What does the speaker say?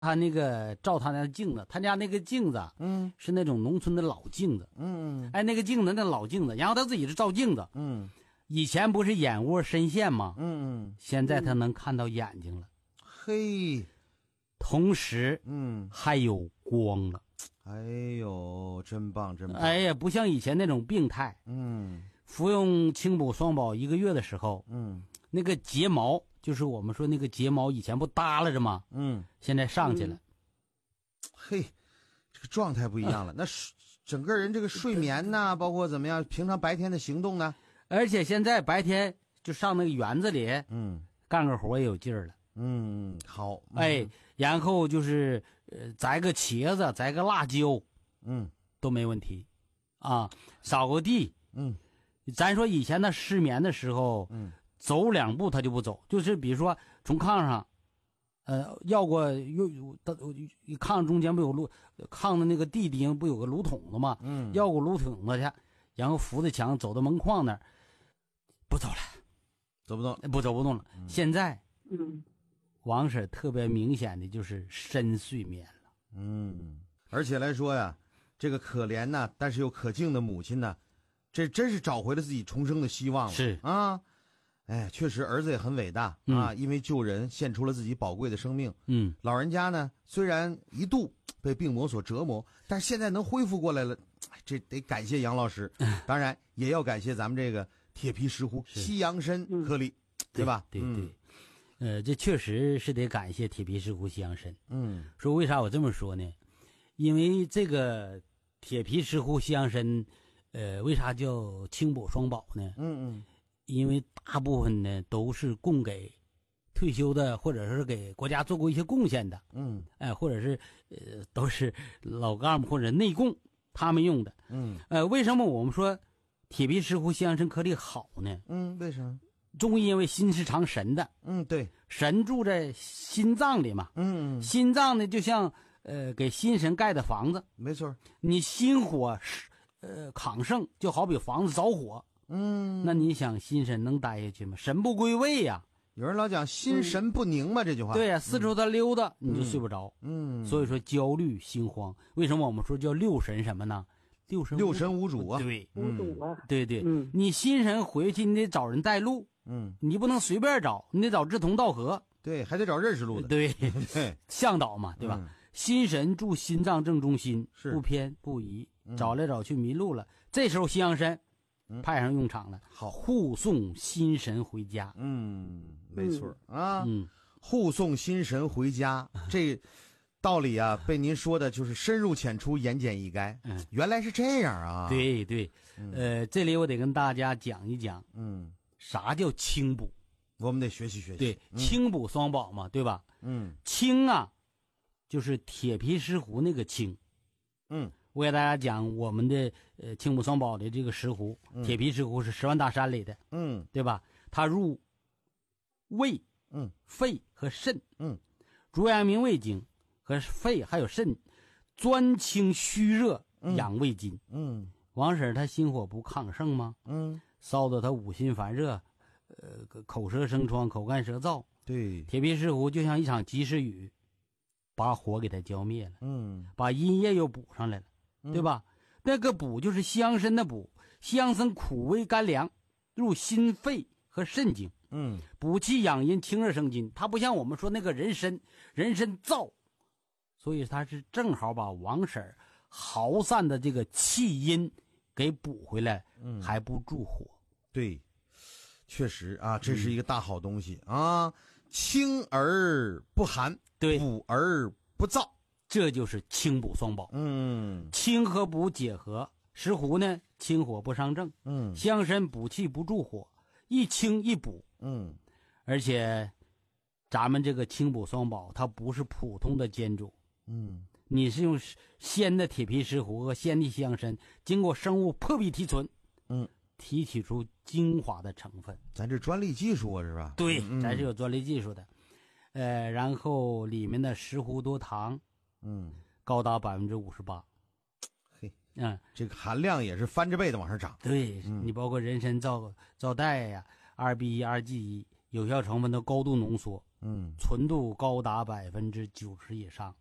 他那个照他那镜子，他家那个镜子，是那种农村的老镜子，哎，那个镜子那老镜子，然后他自己是照镜子，以前不是眼窝深陷吗？现在他能看到眼睛了， 嘿， 同时，还有光了， 哎呦，真棒真棒！ 哎呀，不像以前那种病态，服用青补双宝1个月的时候，那个睫毛。就是我们说那个睫毛以前不耷拉着吗？现在上去了。 嘿，这个状态不一样了。那整个人这个睡眠呐，包括怎么样，平常白天的行动呢？ 而且现在白天就上那个园子里，干个活也有劲儿了。 好。 哎，然后就是摘个茄子，摘个辣椒，都没问题，啊，扫个地，咱说以前他失眠的时候，走2步他就不走，就是比如说从炕上，要过炕中间不有炕的那个地上不有个炉筒子吗？要过炉筒子去，然后扶着墙走到门框那儿，不走了， 走不动， 不走不动了。现在，王婶特别明显的就是深睡眠了。 而且来说呀，这个可怜呐，但是又可敬的母亲呢，这真是找回了自己重生的希望了。 是啊。哎，确实，儿子也很伟大啊！因为救人献出了自己宝贵的生命。老人家呢，虽然一度被病魔所折磨，但是现在能恢复过来了，这得感谢杨老师。当然，也要感谢咱们这个铁皮石斛西洋参颗粒，对吧？ 对。这确实是得感谢铁皮石斛西洋参。说为啥我这么说呢？因为这个铁皮石斛西洋参，为啥叫青补双宝呢？因为大部分呢都是供给退休的，或者是给国家做过一些贡献的，或者是都是老干部或者内供他们用的，为什么我们说铁皮石斛西洋参颗粒好呢？ 为什么？ 中医因为心是藏神的， 对， 神住在心脏里嘛，心脏呢就像给心神盖的房子， 没错， 你心火亢盛，就好比房子着火。那你想心神能待下去吗？神不归位呀。 有人老讲心神不宁嘛，这句话。 对呀，四处他溜达，你就睡不着。所以说焦虑心慌，为什么我们说叫六神什么呢？六神无主啊。 对， 无主啊。 对，你心神回去，你得找人带路。你不能随便找，你得找志同道合。 对，还得找认识路的。 对，向导嘛，对吧？心神住心脏正中心，不偏不移，找来找去迷路了。这时候西洋参派上用场了，好，护送心神回家。 没错啊，护送心神回家，这道理啊，被您说的就是深入浅出，言简意赅。原来是这样啊。 对，这里我得跟大家讲一讲，啥叫青补？ 我们得学习学习。 对，青补双宝嘛，对吧？青啊，就是铁皮石斛那个青。我给大家讲我们的青补双宝的这个石斛，铁皮石斛是10万大山里的，对吧？它入胃、肺和肾，足阳明胃经和肺还有肾，专清虚热，养胃经。王婶她心火不亢盛吗？烧得她五心烦热，口舌生疮，口干舌燥。 对， 铁皮石斛就像一场及时雨，把火给它浇灭了，把阴液又补上来了。对吧？那个补就是西洋参的补，西洋参苦微甘凉，入心肺和肾经，补气养阴，清热生津。它不像我们说那个人参燥，所以它是正好把王婶耗散的这个气阴给补回来，还不助火。 对，确实啊，这是一个大好东西啊，清而不寒， 对， 补而不燥。 这就是清补双宝。清和补结合，石斛呢清火不伤正，西洋参补气不助火，一清一补。而且咱们这个清补双宝它不是普通的煎煮，你是用鲜的铁皮石斛和鲜的西洋参经过生物破壁提纯，提取出精华的成分。 咱这专利技术啊，是吧？ 对，咱是有专利技术的。然后里面的石斛多糖高达58%。 嘿，这个含量也是翻着倍的往上涨。 对，你包括人参皂苷呀、2B1、2G1，有效成分都高度浓缩， 嗯， 纯度高达90%以上。